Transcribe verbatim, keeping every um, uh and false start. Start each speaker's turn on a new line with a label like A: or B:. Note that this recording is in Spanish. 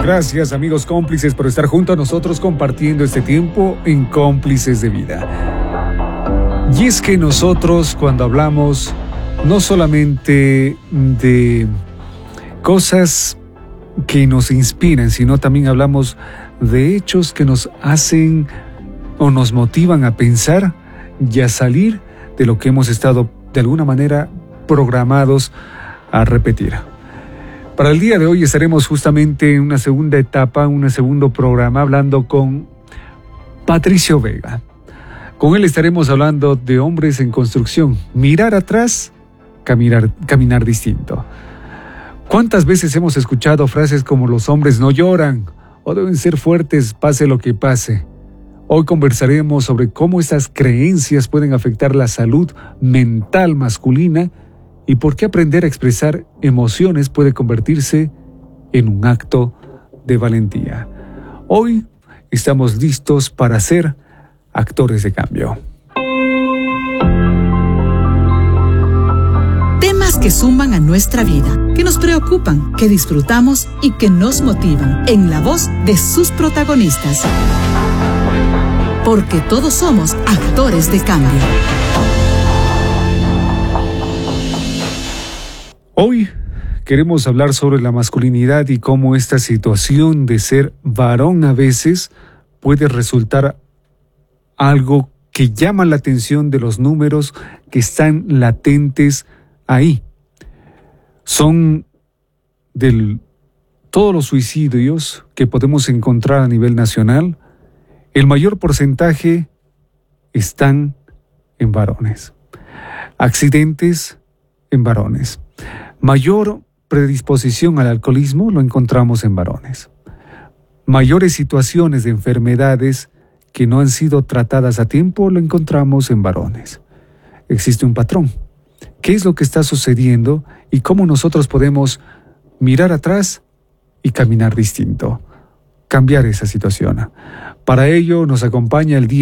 A: Gracias, amigos cómplices, por estar junto a nosotros compartiendo este tiempo en Cómplices de Vida. Y es que nosotros, cuando hablamos no solamente de cosas que nos inspiran, sino también hablamos de hechos que nos hacen o nos motivan a pensar y a salir de lo que hemos estado de alguna manera programados a repetir. Para el día de hoy estaremos justamente en una segunda etapa, un segundo programa, hablando con Patricio Vega. Con él estaremos hablando de hombres en construcción. Mirar atrás, caminar, caminar distinto. ¿Cuántas veces hemos escuchado frases como los hombres no lloran o deben ser fuertes pase lo que pase? Hoy conversaremos sobre cómo estas creencias pueden afectar la salud mental masculina y por qué aprender a expresar emociones puede convertirse en un acto de valentía. Hoy estamos listos para ser actores de cambio.
B: Temas que suman a nuestra vida, que nos preocupan, que disfrutamos y que nos motivan, en la voz de sus protagonistas. Porque todos somos actores de cambio.
A: Hoy queremos hablar sobre la masculinidad y cómo esta situación de ser varón a veces puede resultar algo que llama la atención de los números que están latentes ahí. Son de todos los suicidios que podemos encontrar a nivel nacional, el mayor porcentaje están en varones. Accidentes en varones. Mayor predisposición al alcoholismo lo encontramos en varones. Mayores situaciones de enfermedades que no han sido tratadas a tiempo lo encontramos en varones. Existe un patrón. ¿Qué es lo que está sucediendo y cómo nosotros podemos mirar atrás y caminar distinto? Cambiar esa situación. Para ello nos acompaña el día